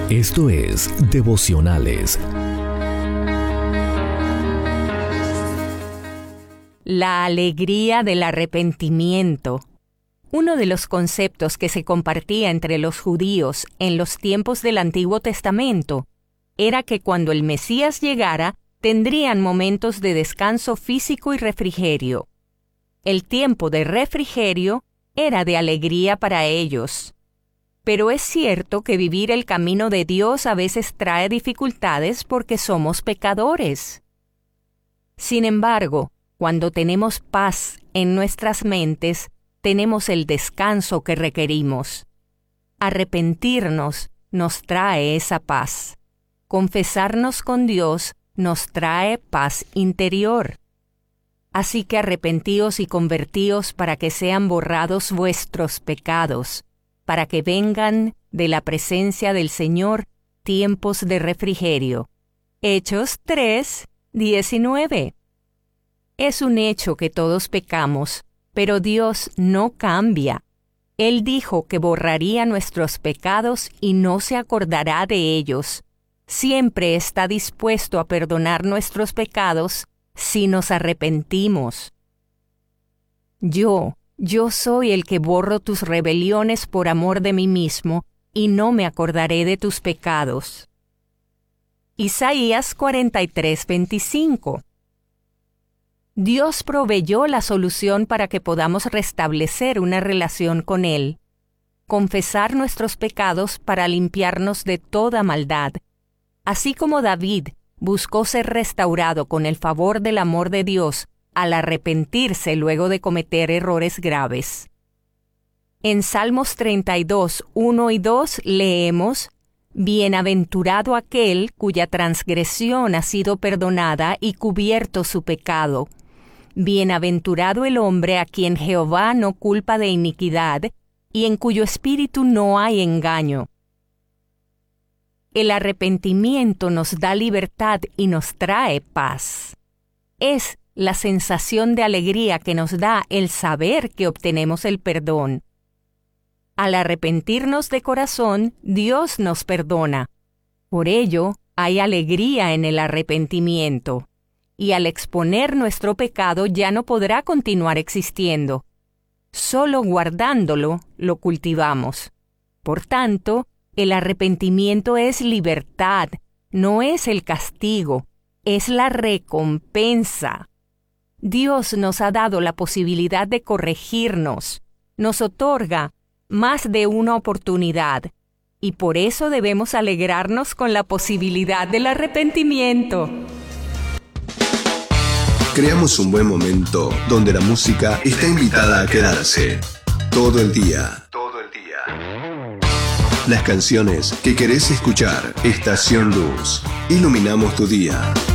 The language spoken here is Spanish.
Esto es Devocionales. La alegría del arrepentimiento. Uno de los conceptos que se compartía entre los judíos en los tiempos del Antiguo Testamento era que cuando el Mesías llegara, tendrían momentos de descanso físico y refrigerio. El tiempo de refrigerio era de alegría para ellos. Pero es cierto que vivir el camino de Dios a veces trae dificultades porque somos pecadores. Sin embargo, cuando tenemos paz en nuestras mentes, tenemos el descanso que requerimos. Arrepentirnos nos trae esa paz. Confesarnos con Dios nos trae paz interior. Así que arrepentíos y convertíos para que sean borrados vuestros pecados, para que vengan de la presencia del Señor tiempos de refrigerio. Hechos 3:19. Es un hecho que todos pecamos, pero Dios no cambia. Él dijo que borraría nuestros pecados y no se acordará de ellos. Siempre está dispuesto a perdonar nuestros pecados si nos arrepentimos. Yo soy el que borro tus rebeliones por amor de mí mismo, y no me acordaré de tus pecados. Isaías 43:25. Dios proveyó la solución para que podamos restablecer una relación con Él. Confesar nuestros pecados para limpiarnos de toda maldad. Así como David buscó ser restaurado con el favor del amor de Dios al arrepentirse luego de cometer errores graves. En Salmos 32:1 y 2 leemos: Bienaventurado aquel cuya transgresión ha sido perdonada y cubierto su pecado. Bienaventurado el hombre a quien Jehová no culpa de iniquidad y en cuyo espíritu no hay engaño. El arrepentimiento nos da libertad y nos trae paz. Es la sensación de alegría que nos da el saber que obtenemos el perdón. Al arrepentirnos de corazón, Dios nos perdona. Por ello, hay alegría en el arrepentimiento. Y al exponer nuestro pecado ya no podrá continuar existiendo. Solo guardándolo lo cultivamos. Por tanto, el arrepentimiento es libertad, no es el castigo, es la recompensa. Dios nos ha dado la posibilidad de corregirnos, nos otorga más de una oportunidad, y por eso debemos alegrarnos con la posibilidad del arrepentimiento. Creamos un buen momento donde la música está invitada a quedarse todo el día. Las canciones que querés escuchar. Estación Luz. Iluminamos tu día.